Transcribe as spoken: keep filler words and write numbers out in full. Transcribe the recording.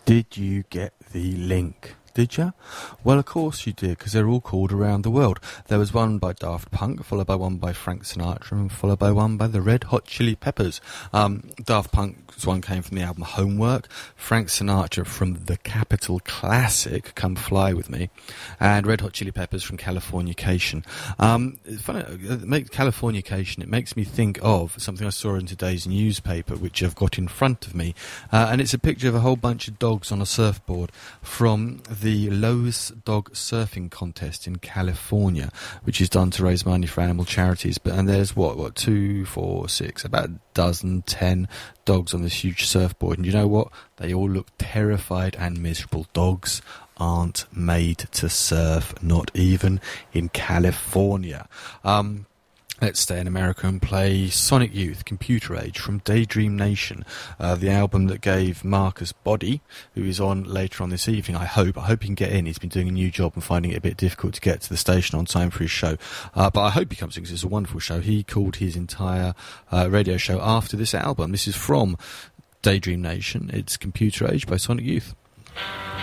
Did you get the link? Did you? Well, of course you did, because they're all called Around the World. There was one by Daft Punk, followed by one by Frank Sinatra, and followed by one by the Red Hot Chili Peppers. Um, Daft Punk's one came from the album Homework, Frank Sinatra from the Capitol classic Come Fly With Me, and Red Hot Chili Peppers from Californication. Um, it's funny, it makes Californication, it makes me think of something I saw in today's newspaper, which I've got in front of me, uh, and it's a picture of a whole bunch of dogs on a surfboard from the Lowe's Dog Surfing Contest in California, which is done to raise money for animal charities. But and there's what what two, four, six, about a dozen, ten dogs on this huge surfboard, and you know what? They all look terrified and miserable. Dogs aren't made to surf, not even in California. Um, Let's stay in America and play Sonic Youth, Computer Age from Daydream Nation, uh, the album that gave Marcus Body, who is on later on this evening, I hope. I hope he can get in. He's been doing a new job and finding it a bit difficult to get to the station on time for his show. Uh, but I hope he comes in because it's a wonderful show. He called his entire uh, radio show after this album. This is from Daydream Nation. It's Computer Age by Sonic Youth.